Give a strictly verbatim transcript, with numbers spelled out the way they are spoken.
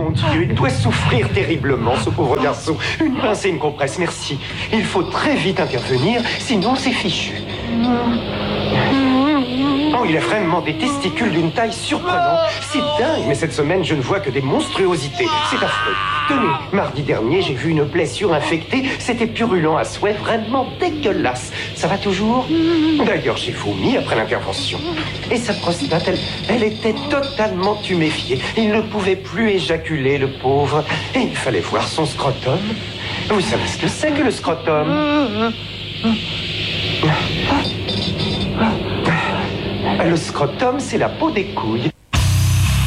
mon Dieu, il doit souffrir terriblement, ce pauvre garçon. Une pince et une compresse, merci. Il faut très vite intervenir, sinon c'est fichu. Oh, il a vraiment des testicules d'une taille surprenante. C'est dingue, mais cette semaine, je ne vois que des monstruosités. C'est affreux. Tenez, mardi dernier, j'ai vu une blessure infectée. C'était purulent à souhait, vraiment dégueulasse. Ça va toujours? D'ailleurs, j'ai vomi après l'intervention. Et sa prostate, elle, elle était totalement tuméfiée. Il ne pouvait plus éjaculer, le pauvre. Et il fallait voir son scrotum. Vous savez ce que c'est que le scrotum? Le scrotum, c'est la peau des couilles.